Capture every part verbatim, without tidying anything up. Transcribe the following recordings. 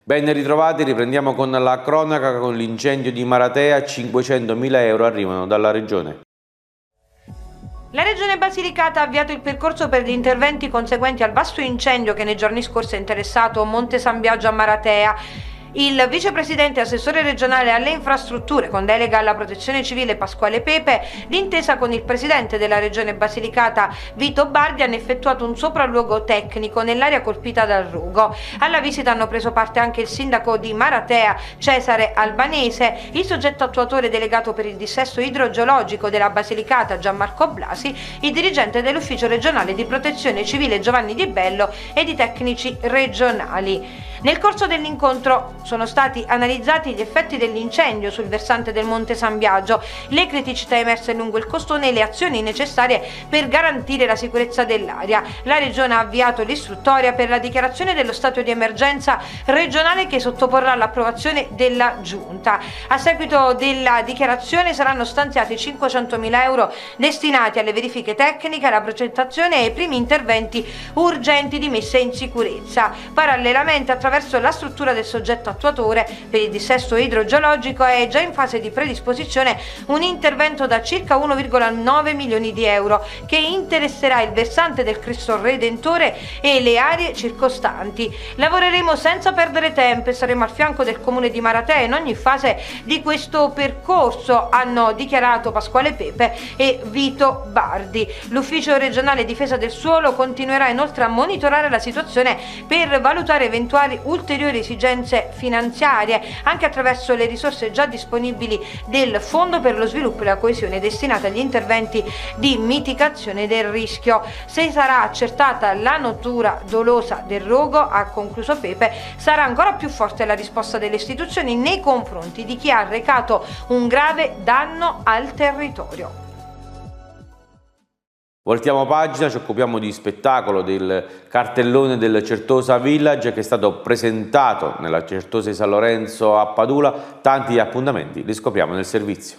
Ben ritrovati, riprendiamo con la cronaca. Con l'incendio di Maratea, cinquecentomila euro arrivano dalla Regione. La Regione Basilicata ha avviato il percorso per gli interventi conseguenti al vasto incendio che nei giorni scorsi ha interessato Monte San Biagio a Maratea. Il vicepresidente e assessore regionale alle infrastrutture con delega alla protezione civile Pasquale Pepe, d'intesa con il presidente della regione Basilicata Vito Bardi, hanno effettuato un sopralluogo tecnico nell'area colpita dal rogo. Alla visita hanno preso parte anche il sindaco di Maratea Cesare Albanese, il soggetto attuatore delegato per il dissesto idrogeologico della Basilicata Gianmarco Blasi, il dirigente dell'ufficio regionale di protezione civile Giovanni Di Bello ed i tecnici regionali. Nel corso dell'incontro sono stati analizzati gli effetti dell'incendio sul versante del Monte San Biagio, le criticità emerse lungo il costone e le azioni necessarie per garantire la sicurezza dell'area. La Regione ha avviato l'istruttoria per la dichiarazione dello stato di emergenza regionale che sottoporrà all'approvazione della Giunta. A seguito della dichiarazione saranno stanziati cinquecentomila euro destinati alle verifiche tecniche, alla progettazione e ai primi interventi urgenti di messa in sicurezza. Parallelamente, attraverso la struttura del soggetto attuatore per il dissesto idrogeologico, è già in fase di predisposizione un intervento da circa uno virgola nove milioni di euro che interesserà il versante del Cristo Redentore e le aree circostanti. Lavoreremo senza perdere tempo e saremo al fianco del comune di Maratea in ogni fase di questo percorso, hanno dichiarato Pasquale Pepe e Vito Bardi. L'ufficio regionale difesa del suolo continuerà inoltre a monitorare la situazione per valutare eventuali ulteriori esigenze finanziarie anche attraverso le risorse già disponibili del Fondo per lo sviluppo e la coesione destinate agli interventi di mitigazione del rischio. Se sarà accertata la natura dolosa del rogo, ha concluso Pepe, sarà ancora più forte la risposta delle istituzioni nei confronti di chi ha arrecato un grave danno al territorio. Voltiamo pagina, ci occupiamo di spettacolo, del cartellone del Certosa Village che è stato presentato nella Certosa di San Lorenzo a Padula. Tanti appuntamenti li scopriamo nel servizio.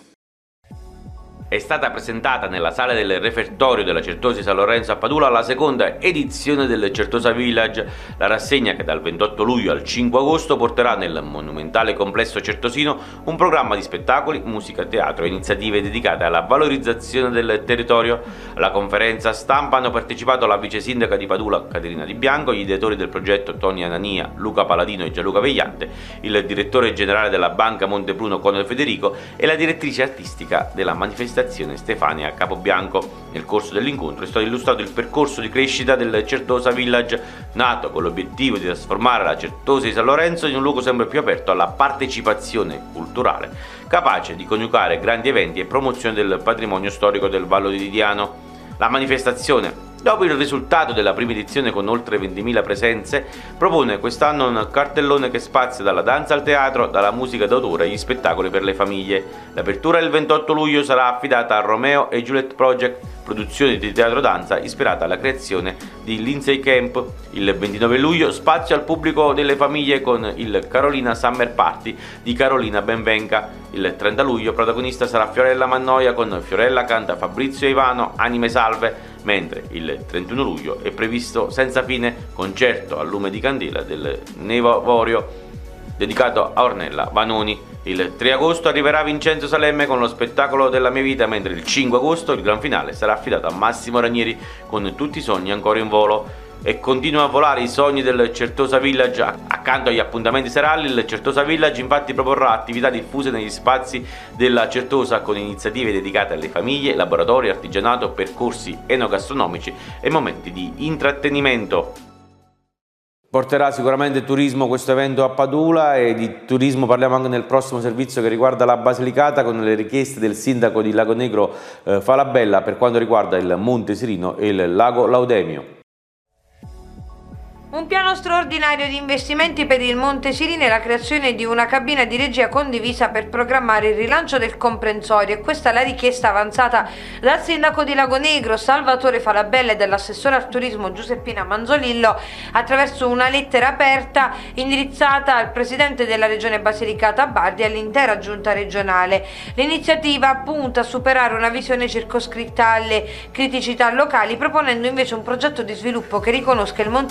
È stata presentata nella sala del refertorio della Certosa di San Lorenzo a Padula la seconda edizione del Certosa Village, la rassegna che dal ventotto luglio al cinque agosto porterà nel monumentale complesso certosino un programma di spettacoli, musica, teatro e iniziative dedicate alla valorizzazione del territorio. Alla conferenza stampa hanno partecipato la vice sindaca di Padula Caterina Di Bianco, gli ideatori del progetto Tony Anania, Luca Paladino e Gianluca Vegliante, il direttore generale della Banca Montepruno Conor Federico e la direttrice artistica della manifestazione Stefania Capobianco. Nel corso dell'incontro è stato illustrato il percorso di crescita del Certosa Village, nato con l'obiettivo di trasformare la Certosa di San Lorenzo in un luogo sempre più aperto alla partecipazione culturale, capace di coniugare grandi eventi e promozione del patrimonio storico del Vallo di Didiano. La manifestazione, dopo il risultato della prima edizione con oltre ventimila presenze, propone quest'anno un cartellone che spazia dalla danza al teatro, dalla musica d'autore agli spettacoli per le famiglie. L'apertura il ventotto luglio sarà affidata a Romeo e Juliet Project, produzione di teatro-danza ispirata alla creazione di Lindsay Camp. Il ventinove luglio spazio al pubblico delle famiglie con il Carolina Summer Party di Carolina Benvenga. Il trenta luglio protagonista sarà Fiorella Mannoia con Fiorella canta Fabrizio Ivano, Anime Salve, mentre il trentuno luglio è previsto Senza Fine, concerto a lume di candela del Nevovorio dedicato a Ornella Vanoni. Il tre agosto arriverà Vincenzo Salemme con lo spettacolo della mia vita, mentre il cinque agosto il gran finale sarà affidato a Massimo Ranieri con Tutti i sogni ancora in volo. E continuano a volare i sogni del Certosa Village. Accanto agli appuntamenti serali, il Certosa Village infatti proporrà attività diffuse negli spazi della Certosa con iniziative dedicate alle famiglie, laboratori, artigianato, percorsi enogastronomici e momenti di intrattenimento. Porterà sicuramente turismo questo evento a Padula, e di turismo parliamo anche nel prossimo servizio che riguarda la Basilicata, con le richieste del sindaco di Lago Negro eh, Falabella per quanto riguarda il Monte Sirino e il Lago Laudemio. Un piano straordinario di investimenti per il Monte Sirino e la creazione di una cabina di regia condivisa per programmare il rilancio del comprensorio. E questa è la richiesta avanzata dal sindaco di Lago Negro Salvatore Falabella e dall'assessore al turismo Giuseppina Manzolillo attraverso una lettera aperta indirizzata al presidente della regione Basilicata Bardi e all'intera giunta regionale. L'iniziativa punta a superare una visione circoscritta alle criticità locali, proponendo invece un progetto di sviluppo che riconosca il Monte Sirino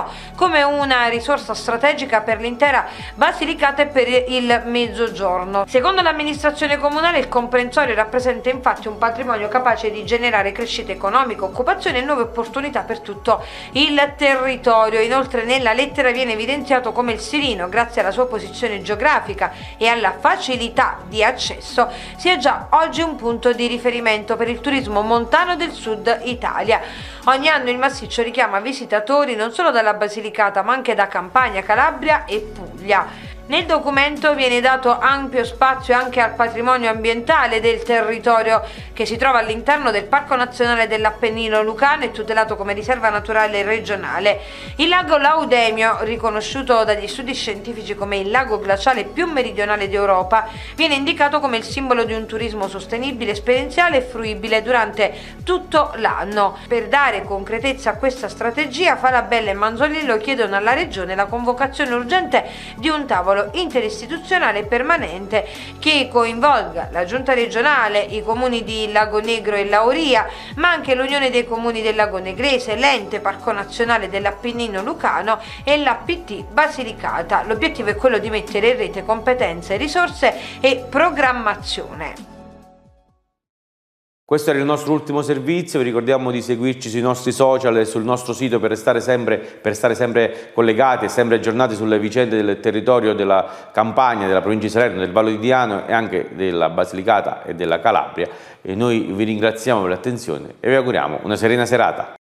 come una risorsa strategica per l'intera Basilicata e per il Mezzogiorno. Secondo l'amministrazione comunale il comprensorio rappresenta infatti un patrimonio capace di generare crescita economica, occupazione e nuove opportunità per tutto il territorio. Inoltre nella lettera viene evidenziato come il Sirino, grazie alla sua posizione geografica e alla facilità di accesso, sia già oggi un punto di riferimento per il turismo montano del sud Italia. Ogni anno il massiccio richiama visitatori non solo dalla Basilicata ma anche da Campania, Calabria e Puglia. Nel documento viene dato ampio spazio anche al patrimonio ambientale del territorio che si trova all'interno del Parco Nazionale dell'Appennino Lucano e tutelato come riserva naturale regionale. Il lago Laudemio, riconosciuto dagli studi scientifici come il lago glaciale più meridionale d'Europa, viene indicato come il simbolo di un turismo sostenibile, esperienziale e fruibile durante tutto l'anno. Per dare concretezza a questa strategia, Falabella e Manzolillo chiedono alla Regione la convocazione urgente di un tavolo interistituzionale permanente che coinvolga la Giunta regionale, i comuni di Lago Negro e Lauria, ma anche l'Unione dei Comuni del Lago Negrese, l'Ente Parco Nazionale dell'Appennino Lucano e l'A P T Basilicata. L'obiettivo è quello di mettere in rete competenze, risorse e programmazione. Questo era il nostro ultimo servizio, vi ricordiamo di seguirci sui nostri social e sul nostro sito per restare sempre, per stare sempre collegati e sempre aggiornati sulle vicende del territorio della Campania, della provincia di Salerno, del Vallo di Diano e anche della Basilicata e della Calabria. E noi vi ringraziamo per l'attenzione e vi auguriamo una serena serata.